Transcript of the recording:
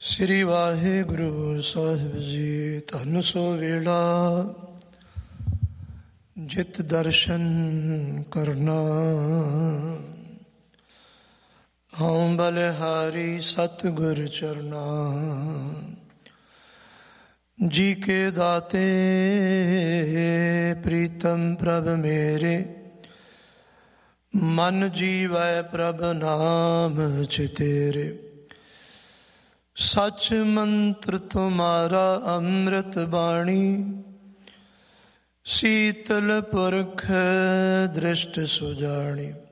ਸ੍ਰੀ ਵਾਹਿਗੁਰੂ ਸਾਹਿਬ ਜੀ। ਧੰਨ ਸੋ ਵੇਲਾ ਜਿਤ ਦਰਸ਼ਨ ਕਰਨਾ। ਹਉ ਬਲਿਹਾਰੀ ਸਤਿਗੁਰ ਚਰਨਾ। ਜੀ ਕੇ ਦਾਤੇ ਪ੍ਰੀਤਮ ਪ੍ਰਭ ਮੇਰੇ। ਮਨ ਜੀਵੈ ਪ੍ਰਭ ਨਾਮ ਚਿਤੇਰੇ। ਸਚ ਮੰਤਰ ਤੁਮਾਰਾ ਅੰਮ੍ਰਿਤ ਬਾਣੀ। ਸੀਤਲ ਪੁਰਖ ਦ੍ਰਿਸ਼ਟ ਸੁਜਾਣੀ।